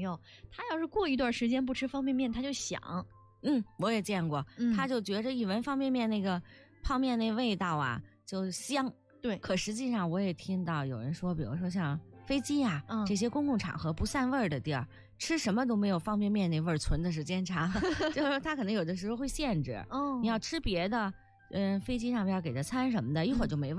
友，他要是过一段时间不吃方便面，他就想， 我也见过，他就觉着一闻方便面那个泡面那味道啊就香。 对， 可实际上我也听到有人说，比如说像飞机啊，这些公共场合不散味儿的地儿，吃什么都没有方便面那味儿存的时间长，就是他可能有的时候会限制。你要吃别的，飞机上边给的餐什么的，一会儿就没味儿。